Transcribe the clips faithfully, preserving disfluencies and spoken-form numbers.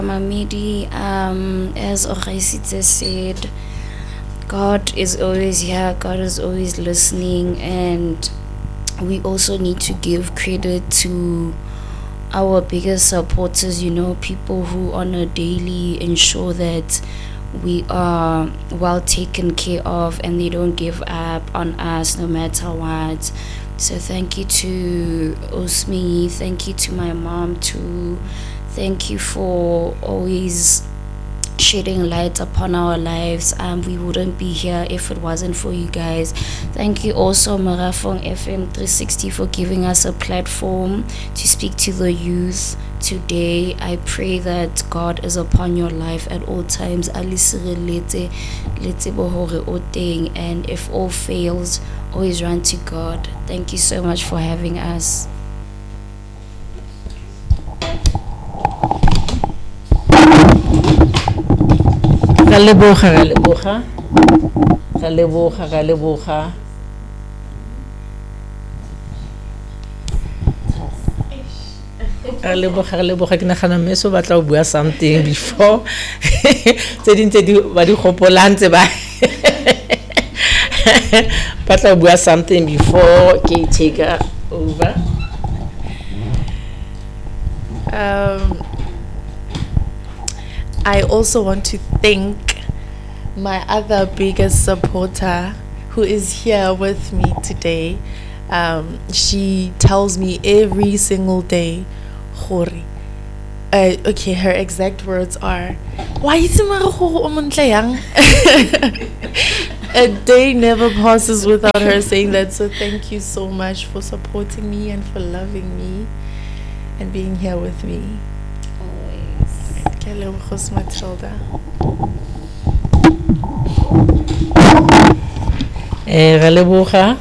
Mamidi, um, as Orhaisitze said, God is always here, God is always listening, and we also need to give credit to our biggest supporters, you know, people who on a daily ensure that we are well taken care of and they don't give up on us no matter what. So thank you to Osmi, thank you to my mom too. Thank you for always shedding light upon our lives. Um, we wouldn't be here if it wasn't for you guys. Thank you also Marafong F M three sixty for giving us a platform to speak to the youth today. I pray that God is upon your life at all times. And if all fails, always run to God. Thank you so much for having us. Galeboha, galeboha, galeboha, galeboha. Galeboha, galeboha. Ke nagana meso batla o bua something before. Tse ding tse di ba di gopolang tse ba. Batla o bua something before ke take over. Um. I also want to thank my other biggest supporter who is here with me today. Um, she tells me every single day, Khori. Uh, okay, her exact words are, why is a day never passes without her saying that. So thank you so much for supporting me and for loving me and being here with me. Hello, Matilda. Eh, galeboga.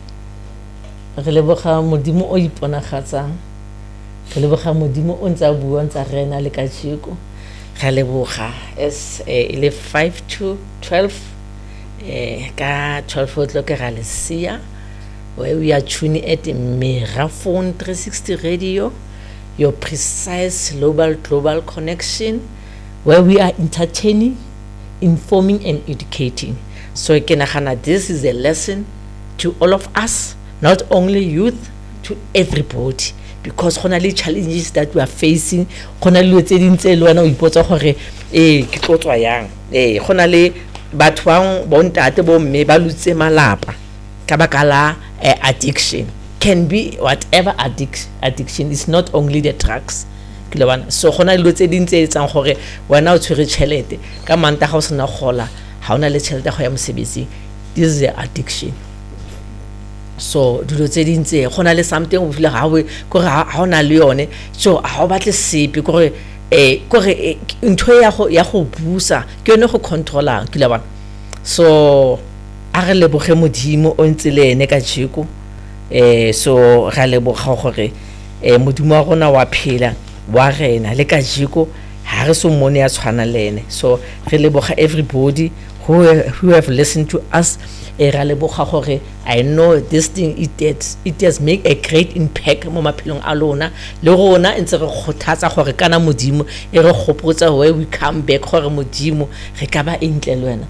Galeboga modimo o iponagatsang. Galeboga modimo o ntsa bua ntsa rena le ka tshiko. Galeboga es ile five to twelve eh ka twelve o'clock ga le sia. Where we are tuning at Megafon three sixty radio. Your precise global global connection, where we are entertaining, informing and educating. So kenagana, this is a lesson to all of us, not only youth, to everybody, because gona le challenges that we are facing. Gona le tse dintse le wena o ipotsa gore eh ke tlotswa yang, eh gona le batho ba bontate bo mme ba lutse malapa ka bakala addiction. Can be whatever addic addiction is, not only the drugs. So gona lo tse dintse etsang gore wena o tshwere chelete ka manta ga o sena gola ha ona le chelete go ya mosebetsi. This is the addiction. So dilo tse dintse gona le something o feel ga we go ga ona le yone, so ha o batle sepe gore eh gore ntho ya go ya go busa ke yone go controller ke la. So a re leboge modimo o ntse le ene ka tshiko. Eh so ga leboga gore eh modimo wa rona wa phela wa rena le ka jiko ha re so mone ya tshwana lene. So re leboga everybody who who have listened to us. Eh ra leboga gore I know this thing it it, it has make a great impact mo maphelong a lona le rona ntse re khothatsa gore kana modimo e re gopotsa where we come back gore modimo re ka ba entle le wena.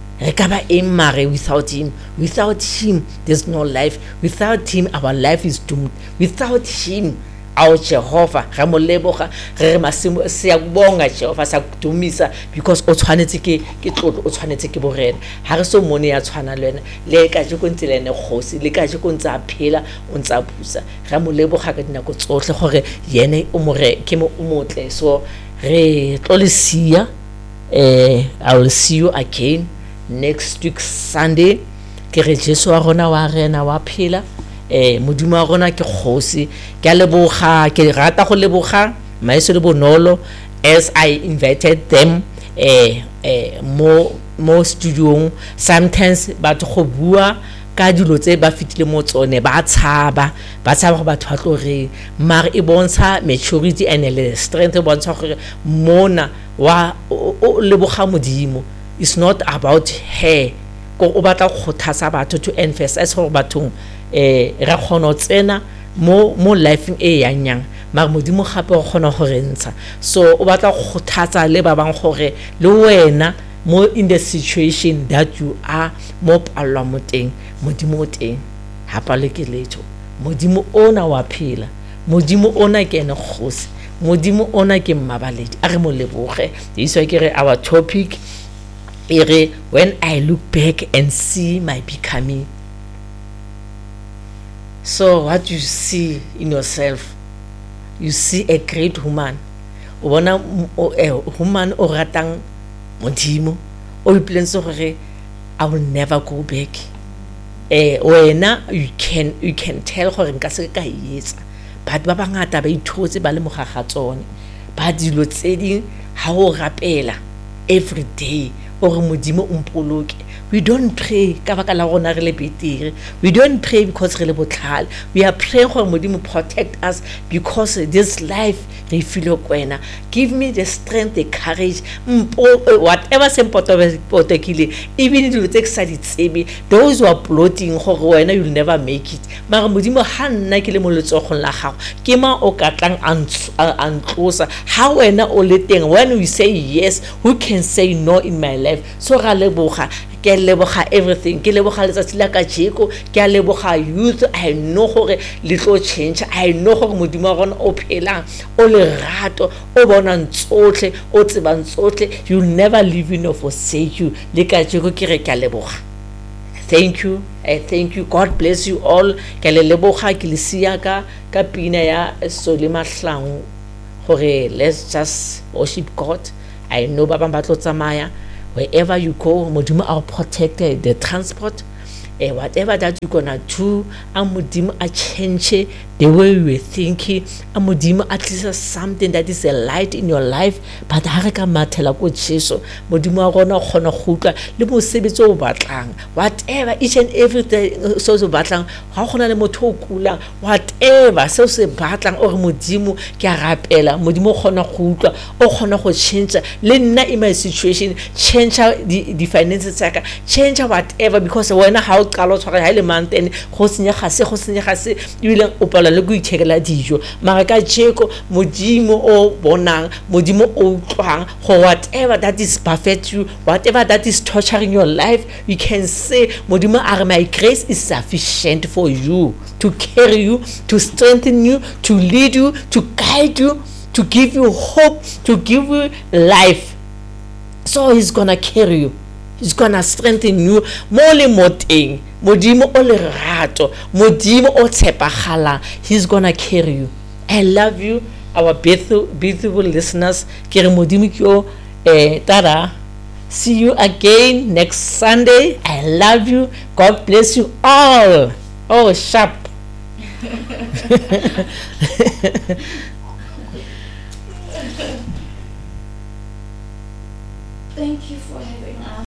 Without him, without him, there's no life. Without him, our life is doomed. Without him, our Jehovah, Ramoleboga, Remasimo, Siabonga, Jehovah, Sakumisa, because Otwanetiki, Kitlot, Otwanetiki Bored, Harso Monia Twanalen, Leka Jukuntilene Hosi, Leka Jukunza Pila, Unzabusa, Ramoleboga, Nakotore, Yene Umore, Kimo Umotle. So, Re Tolisia, I will see you again next week Sunday. Ke re Jesu wa rona wa rena wa phela eh modimo wa rona ke kgosi ke a leboga ke rata go leboga maese le bonolo as I invited them eh eh mo mo studio. Sometimes batho go bua ka dilo tse ba fitile mo tsone ba tshaba ba tshaba go batho ba tlo re mare e bontsha maturity and the strength e bontsha gore mona wa leboga modimo. It's not about her. Ko o batla go thasa batho to emphasize gore bathong eh ra khono tsena mo mo life e yang yang mara modimo gape o kgona go re ntsha. So o batla go thatsa le ba bang gore le wena mo in the situation that you are mo palwa mo teng modimo o teng ha pale ke letho. Modimo ona wa phela, modimo ona ke ene kgosi, modimo ona ke mmabaledi a re mo leboge. Iswa ke re our topic ere when I look back and see my becoming. So what you see in yourself, you see a great woman, o bona a woman o ratang modimo o iplense gore I will never go back. Eh wena you can you can tell gore nka se ka etsa, but ba bangata ba ithotse ba le mogaga tsone ba dilo tse ding ha o rapela every day or modimo o mpoloke. We don't pray ka baka la rona re le betere. We don't pray because re le botlhale. We are praying gore modimo protect us because this life re feel kwena. Give me the strength, the courage, whatever se potokile, even if you sa di tsebe, those who are plotting gore wena you'll never make it. Mara modimo ha nna ke le mo letsogong la gago ke ma o ka tlang antlosa ha wena o le teng. When we say yes, who can say no in my life? So ra leboga ke leboga everything, ke leboga letsatsi la ka jeko, ke leboga youth. I know gore le tlo change, I know gore modimo wa rona o phelang o le rato o bona ntsotle o tsebang tsotle. You'll never leave you nor forsake you. Le ka jeko ke re ke leboga. Thank you. I thank you. God bless you all. Ke le leboga ke le sia ka ka pina ya Solima Hlang gore let's just worship God. I know ba bang ba tlo tsamaya wherever you go, modimo are protected the transport. Eh, whatever that you're gonna do, amodimo a change the way you were thinking. Amodimo at least something that is a light in your life. But hareka mathela ko Jesu, modimo a rona khona khutla le mo sebetso o batlang. Whatever each and everything so so batlang, ha khona le motho o kulang, whatever so se batlang or modimo ke a rapela, modimo khona khutla o khona go change le nna in my situation, change the the finances tsaka, change whatever, because when how qalo tshwara ha le mountain go senya ga se go senya ga se ile o pala le go ithekela dijo. Mara ka jeko modimo o bonang, modimo o tlwang go whatever that is perfect you, whatever that is torturing your life, you can say modimo are my grace is sufficient for you to carry you, to strengthen you, to lead you, to guide you, to give you hope, to give you life. So he's gonna carry you, he's gonna strengthen you. Mole moting modimo o lerato, modimo o tshepagala, he's gonna carry you. I love you, our beautiful beautiful listeners. Ke re modimo ke o eh tada. See you again next Sunday. I love you. God bless you all. Oh, sharp. Thank you for having us.